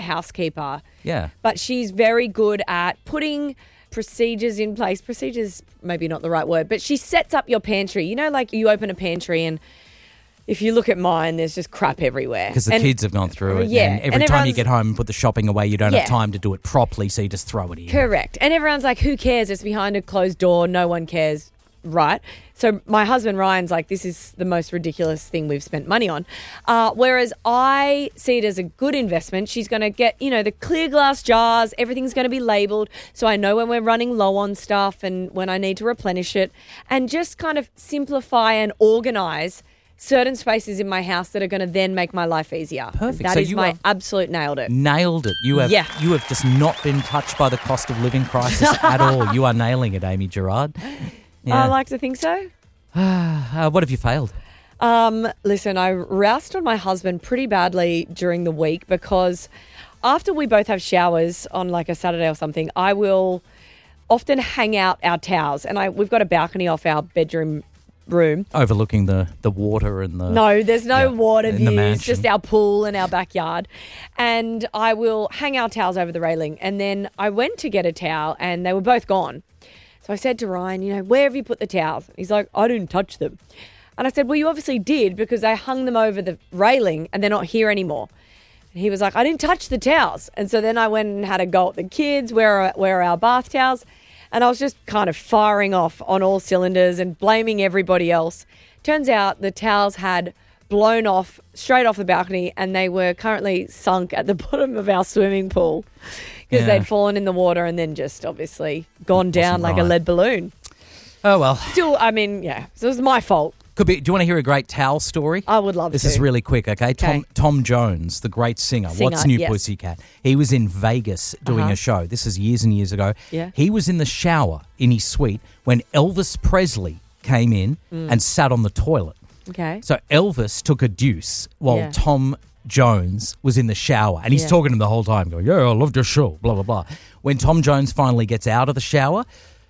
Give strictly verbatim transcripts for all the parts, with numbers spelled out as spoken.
housekeeper. Yeah. But she's very good at putting procedures in place. Procedures, maybe not the right word, but she sets up your pantry. You know, like you open a pantry and if you look at mine, there's just crap everywhere. Because the and, kids have gone through it. Yeah. And every and time you get home and put the shopping away, you don't yeah. have time to do it properly, so you just throw it in. Correct. And everyone's like, who cares? It's behind a closed door. No one cares. Right. So my husband Ryan's like, this is the most ridiculous thing we've spent money on. Uh, whereas I see it as a good investment. She's going to get, you know, the clear glass jars. Everything's going to be labelled. So I know when we're running low on stuff and when I need to replenish it, and just kind of simplify and organise certain spaces in my house that are going to then make my life easier. Perfect. That So is you my have absolute nailed it. Nailed it. You have Yeah. you have just not been touched by the cost of living crisis at all. You are nailing it, Amy Gerard. Yeah. I like to think so. Uh, what have you failed? Um, listen, I roused on my husband pretty badly during the week because after we both have showers on like a Saturday or something, I will often hang out our towels. And I we've got a balcony off our bedroom room. Overlooking the, the water and the... No, there's no yeah, water in the views, mansion. just our pool and our backyard. And I will hang our towels over the railing. And then I went to get a towel and they were both gone. So I said to Ryan, you know, where have you put the towels? He's like, I didn't touch them. And I said, well, you obviously did because I hung them over the railing and they're not here anymore. And he was like, I didn't touch the towels. And so then I went and had a go at the kids, where are, where are our bath towels? And I was just kind of firing off on all cylinders and blaming everybody else. Turns out the towels had blown off straight off the balcony and they were currently sunk at the bottom of our swimming pool because Yeah. they'd fallen in the water and then just obviously gone down like right. a lead balloon. Oh, well. Still, I mean, yeah, so it was my fault. Could be. Do you want to hear a great towel story? I would love this to. This is really quick, okay? Tom Okay. Tom Jones, the great singer, Singer, What's New yes. Pussycat? He was in Vegas doing Uh-huh. a show. This is years and years ago. Yeah. He was in the shower in his suite when Elvis Presley came in Mm. and sat on the toilet. Okay. So Elvis took a deuce while Yeah. Tom Jones was in the shower. And he's Yeah. talking to him the whole time, going, yeah, I loved your show, blah, blah, blah. When Tom Jones finally gets out of the shower,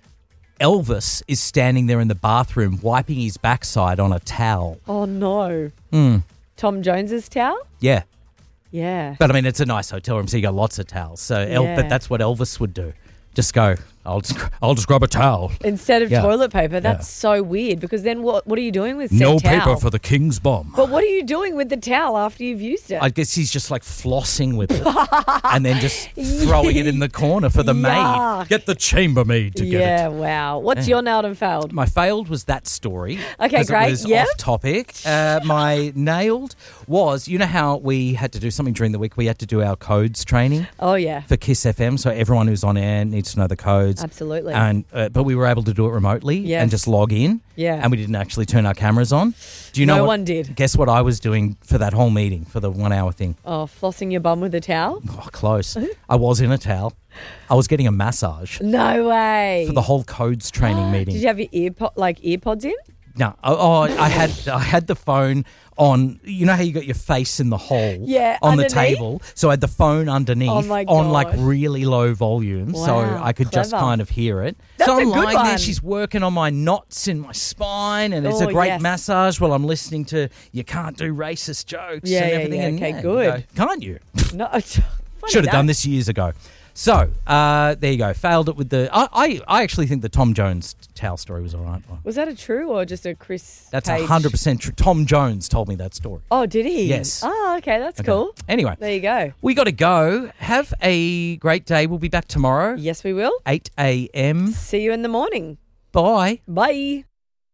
Elvis is standing there in the bathroom wiping his backside on a towel. Oh, no. Mm. Tom Jones's towel? Yeah. Yeah. But, I mean, it's a nice hotel room, so you got lots of towels. So, El- Yeah. But that's what Elvis would do. Just go, I'll just, I'll just grab a towel. Instead of Yeah. toilet paper, that's Yeah. so weird because then what what are you doing with said No towel? paper for the king's bomb. But what are you doing with the towel after you've used it? I guess he's just like flossing with it and then just throwing it in the corner for the Yuck. maid. Get the chambermaid to get yeah, it. wow. What's your nailed and failed? My failed was that story. Okay, 'cause great. It was Yep. off topic. Uh, my nailed was, you know how we had to do something during the week? We had to do our codes training Oh, yeah. for Kiss F M. So everyone who's on air needs to know the codes. Absolutely. And uh, but we were able to do it remotely Yes. and just log in. Yeah. And we didn't actually turn our cameras on. Do you know No what- one did. Guess what I was doing for that whole meeting, for the one hour thing? Oh, flossing your bum with a towel? Oh, close. I was in a towel. I was getting a massage No way. for the whole codes training meeting. Did you have your ear po- like earpods in? No, oh, oh, I had I had the phone on. You know how you got your face in the hole, Yeah, on underneath? the table. So I had the phone underneath, Oh my on like gosh. really low volume, so Wow, I could just clever. kind of hear it. That's so I'm a good lying there. one. She's working on my knots in my spine, and it's Oh, a great yes. massage while I'm listening to "You Can't Do Racist Jokes" Yeah, and yeah, everything. yeah, and, okay, you good. go, Can't you? No. Should have done this years ago. So uh, there you go. Failed it with the. I, I I actually think the Tom Jones towel story was all right. Was that a true or just a Chris That's Page? one hundred percent true. Tom Jones told me that story. Oh, did he? Yes. Oh, okay. That's Okay. cool. Anyway, There you go. we got to go. Have a great day. We'll be back tomorrow, Yes, we will. eight a.m. See you in the morning. Bye. Bye.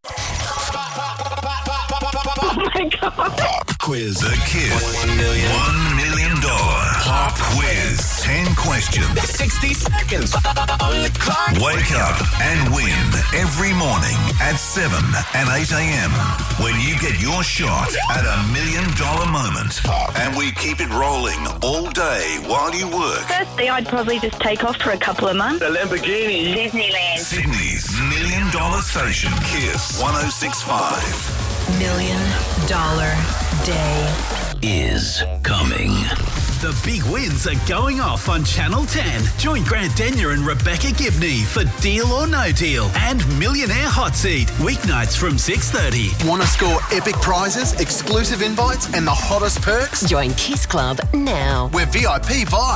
Pop quiz. The Kiss One million, one million dollar pop quiz. Ten questions. sixty seconds on the clock. Wake up and win every morning at seven and eight a.m. when you get your shot at a million dollar moment. And we keep it rolling all day while you work. Firstly, I'd probably just take off for a couple of months. The Lamborghini. Disneyland. Sydney's million dollar station. Kiss one oh six point five. Million Dollar Day Is coming. The big wins are going off on Channel ten. Join Grant Denyer and Rebecca Gibney for Deal or No Deal and Millionaire Hot Seat, weeknights from six thirty. Want to score epic prizes, exclusive invites and the hottest perks? Join Kiss Club now. We're V I P vibes.